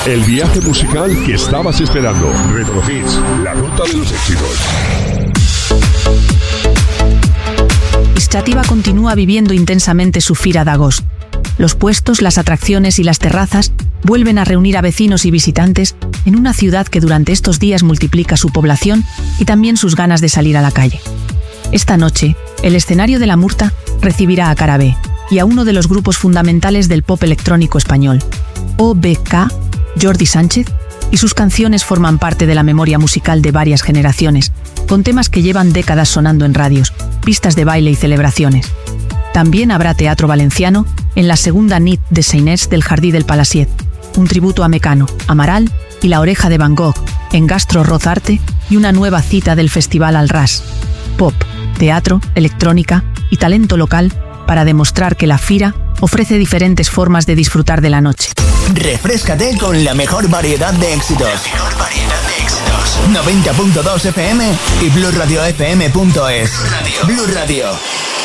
El viaje musical que estabas esperando. Retro Hits, la ruta de los éxitos. Xàtiva continúa viviendo intensamente su Fira d'Agost. Los puestos, las atracciones y las terrazas vuelven a reunir a vecinos y visitantes en una ciudad que durante estos días multiplica su población y también sus ganas de salir a la calle. Esta noche, el escenario de la Murta recibirá a Cara B y a uno de los grupos fundamentales del pop electrónico español, OBK, Jordi Sánchez, y sus canciones forman parte de la memoria musical de varias generaciones, con temas que llevan décadas sonando en radios, pistas de baile y celebraciones. También habrá teatro valenciano en la segunda nit de Seiners del Jardí del Palaciet, un tributo a Mecano, Amaral y La Oreja de Van Gogh en Gastro Rozarte y una nueva cita del Festival Al Ras. Pop, teatro, electrónica y talento local para demostrar que la Fira ofrece diferentes formas de disfrutar de la noche. Refréscate con la mejor variedad de éxitos. 90.2 FM y BluRadioFM.es. Blu Radio.